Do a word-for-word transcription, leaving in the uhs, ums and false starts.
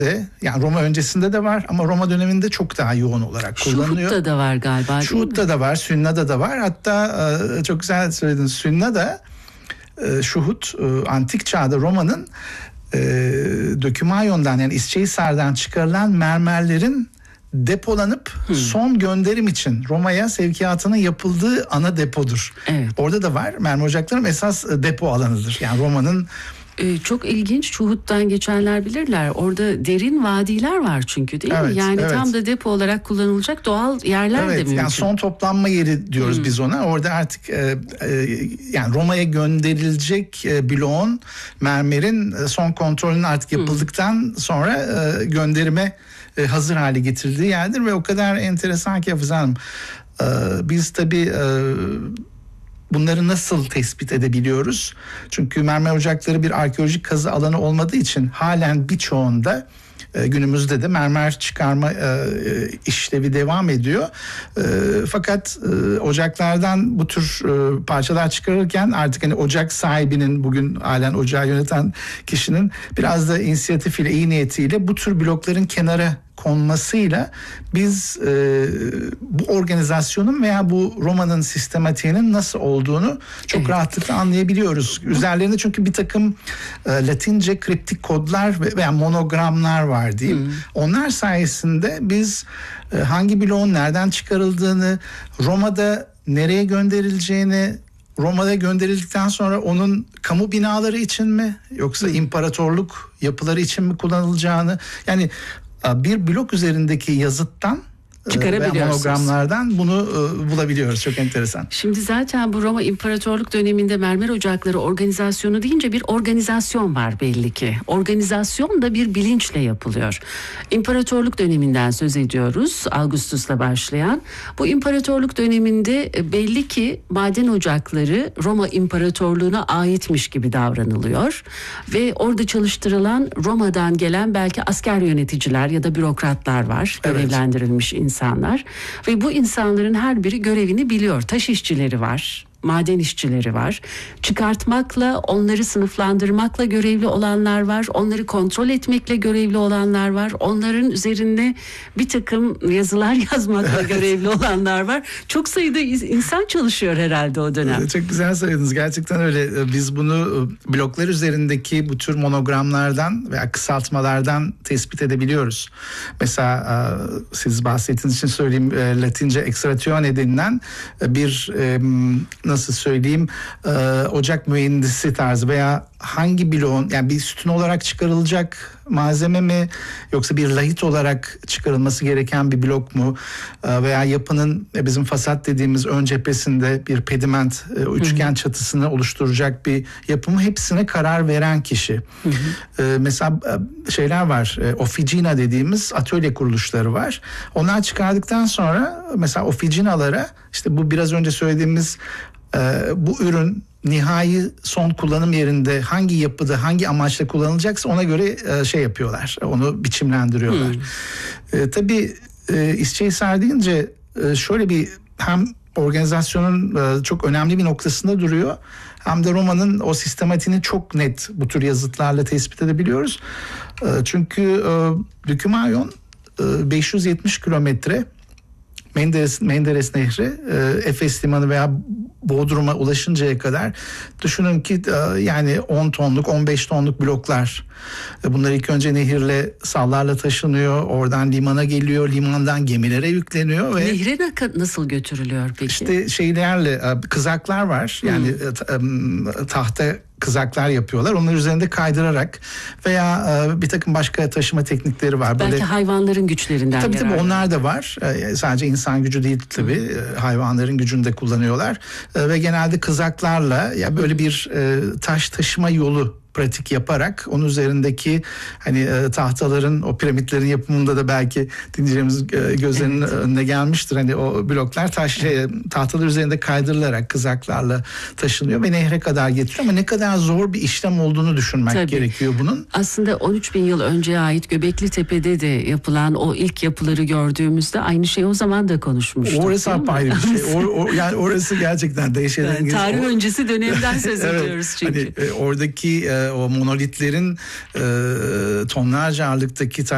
yani Roma öncesinde de var ama Roma döneminde çok daha yoğun olarak kullanılıyor. Şuhut'ta da var galiba. Şuhut'ta da var, Sünna'da da var. Hatta çok güzel söylediniz, Sünna'da Şuhut antik çağda Roma'nın Dökümayon'dan yani İsçehisar'dan çıkarılan mermerlerin depolanıp hmm. son gönderim için Roma'ya sevkiyatının yapıldığı ana depodur. Evet. Orada da var. Mermer ocaklarının esas depo alanıdır. Yani Roma'nın Ee, çok ilginç. Şuhut'tan geçenler bilirler. Orada derin vadiler var çünkü, değil evet, mi? Yani evet. tam da depo olarak kullanılacak doğal yerler evet, de mümkün. Yani son toplanma yeri diyoruz hmm. biz ona. Orada artık e, e, yani Roma'ya gönderilecek e, bloğun, mermerin e, son kontrolünün artık yapıldıktan hmm. sonra e, gönderime e, hazır hale getirildiği yerdir ve o kadar enteresan ki Hafize Hanım. E, biz tabii e, bunları nasıl tespit edebiliyoruz? Çünkü mermer ocakları bir arkeolojik kazı alanı olmadığı için halen birçoğunda e, günümüzde de mermer çıkarma e, işlevi devam ediyor. E, fakat e, ocaklardan bu tür e, parçalar çıkarırken artık hani ocak sahibinin, bugün halen ocağı yöneten kişinin biraz da inisiyatifiyle, iyi niyetiyle bu tür blokların kenara konmasıyla biz e, bu organizasyonun veya bu Roma'nın sistematiğinin nasıl olduğunu çok evet. rahatlıkla anlayabiliyoruz. Üzerlerinde çünkü bir takım e, Latince kriptik kodlar veya monogramlar var diyeyim. Hmm. Onlar sayesinde biz e, hangi bloğun nereden çıkarıldığını, Roma'da nereye gönderileceğini, Roma'da gönderildikten sonra onun kamu binaları için mi yoksa hmm. imparatorluk yapıları için mi kullanılacağını, yani bir blok üzerindeki yazıttan veya monogramlardan bunu e, bulabiliyoruz. Çok enteresan. Şimdi zaten bu Roma İmparatorluk döneminde mermer ocakları organizasyonu deyince bir organizasyon var belli ki. Organizasyon da bir bilinçle yapılıyor. İmparatorluk döneminden söz ediyoruz. Augustus'la başlayan. Bu imparatorluk döneminde belli ki maden ocakları Roma İmparatorluğu'na aitmiş gibi davranılıyor. Ve orada çalıştırılan Roma'dan gelen belki asker yöneticiler ya da bürokratlar var. Evet. Görevlendirilmiş insanlar. insanlar ve bu insanların her biri görevini biliyor. Taş işçileri var, maden işçileri var. Çıkartmakla, onları sınıflandırmakla görevli olanlar var. Onları kontrol etmekle görevli olanlar var. Onların üzerinde bir takım yazılar yazmakla görevli olanlar var. Çok sayıda insan çalışıyor herhalde o dönem. Çok güzel söylediniz. Gerçekten öyle. Biz bunu bloklar üzerindeki bu tür monogramlardan veya kısaltmalardan tespit edebiliyoruz. Mesela siz bahsettiğiniz için söyleyeyim, Latince extratione denilen bir nasıl söyleyeyim e, ocak mühendisi tarzı veya hangi bloğun, yani bir sütun olarak çıkarılacak malzeme mi yoksa bir lahit olarak çıkarılması gereken bir blok mu e, veya yapının e, bizim fasat dediğimiz ön cephesinde bir pediment e, üçgen hı hı. çatısını oluşturacak bir yapı mı, hepsine karar veren kişi. Hı hı. E, mesela e, şeyler var, e, officina dediğimiz atölye kuruluşları var. Onlar çıkardıktan sonra mesela officinalara işte bu biraz önce söylediğimiz Ee, bu ürün nihai son kullanım yerinde hangi yapıda, hangi amaçla kullanılacaksa ona göre e, şey yapıyorlar. Onu biçimlendiriyorlar. Hmm. Ee, tabii e, İsçehisar deyince e, şöyle bir hem organizasyonun e, çok önemli bir noktasında duruyor, hem de Roma'nın o sistematiğini çok net bu tür yazıtlarla tespit edebiliyoruz. E, çünkü e, Dökümayon e, beş yüz yetmiş kilometre Menderes, Menderes Nehri, e, Efes Limanı veya Bodrum'a ulaşıncaya kadar düşünün ki e, yani on tonluk, on beş tonluk bloklar. E, bunlar ilk önce nehirle, sallarla taşınıyor, oradan limana geliyor, limandan gemilere yükleniyor ve nehre nasıl götürülüyor peki? İşte şeylerle, e, kızaklar var. Yani hmm. e, tahta kızaklar yapıyorlar. Onlar üzerinde kaydırarak veya e, bir takım başka taşıma teknikleri var. Belki böyle hayvanların güçlerinden. Tabii tabii onlar da var. E, sadece insan gücü değil tabii. E, hayvanların gücünü de kullanıyorlar. E, ve genelde kızaklarla ya böyle bir e, taş taşıma yolu pratik yaparak onun üzerindeki hani e, tahtaların, o piramitlerin yapımında da belki dinleyicilerimiz e, gözlerinin evet. önüne gelmiştir. Hani o bloklar taş şey, tahtalar üzerinde kaydırılarak kızaklarla taşınıyor ve nehre kadar getiriyor, ama ne kadar zor bir işlem olduğunu düşünmek Tabii. gerekiyor bunun. Aslında on üç bin yıl önceye ait Göbekli Tepe'de de yapılan o ilk yapıları gördüğümüzde aynı şey o zaman da konuşmuştuk. Orası apayrı bir şey. O, o, yani orası gerçekten dehşet yani, engin. Tarih o, öncesi dönemden söz evet, ediyoruz çünkü. Hani, e, oradaki e, o monolitlerin e, tonlarca ağırlıktaki